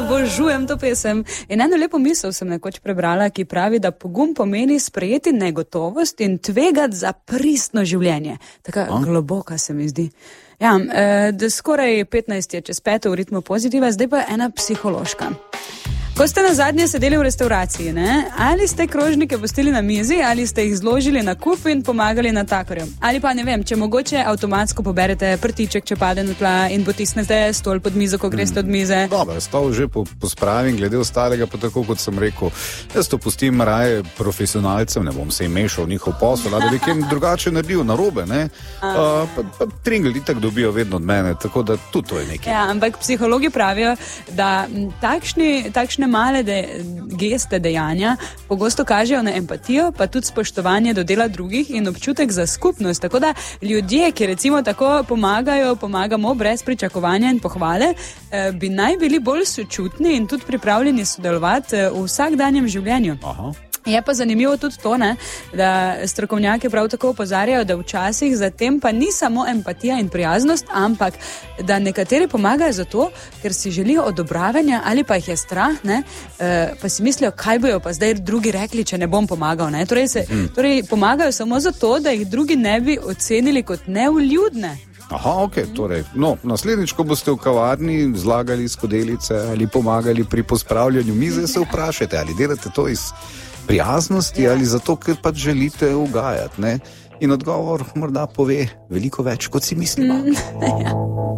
obožujem to pesem. In eno lepo misel sem nekoč prebrala, ki pravi, da pogum pomeni sprejeti negotovost in tvegati za pristno življenje. Taka globoka se mi zdi. Ja, skoraj 15 je čez 5 v ritmu Pozitiva, zdaj pa ena psihološka. Ko ste na zadnje sedeli v restavraciji, ne? Ali ste krožnike pustili na mizi, ali ste jih zložili na kup in pomagali natakarju? Ali pa ne vem, če mogoče avtomatsko poberete prtiček, če pade na tla in potisnete stol pod mizo, ko greste od mize? Dobro, stol že pospravim, glede ostalega, pa tako kot sem rekel, jaz to pustim raje profesionalcem, ne bom se jim mešal njihov posel, da bi kaj drugače naredil narobe, ne? Pa tringel itak dobijo vedno od mene, tako da tudi to je nekaj. Ja, ampak psihologi pravijo, da takšne male geste dejanja pogosto kažejo na empatijo, pa tudi spoštovanje do dela drugih in občutek za skupnost. Tako da ljudje, ki recimo tako pomagamo brez pričakovanja in pohvale, bi naj bili bolj sočutni in tudi pripravljeni sodelovati v vsakdanjem življenju. Aha. Je pa zanimivo tudi to, ne, da strokovnjaki prav tako opozarjajo, da včasih za tem pa ni samo empatija in prijaznost, ampak da nekateri pomagajo zato, ker si želijo odobravanja ali pa jih je strah, ne, pa si mislijo, kaj bojo pa zdaj drugi rekli, če ne bom pomagal. Ne. Torej pomagajo samo zato, da jih drugi ne bi ocenili kot nevljudne. Aha, ok, torej, naslednjič, ko boste v kavarni zlagali skodelice ali pomagali pri pospravljanju mize, se vprašajte, ali delate to iz prijaznosti ali zato, ker pač želite ugajati, ne? In odgovor morda pove veliko več, kot si mislimo.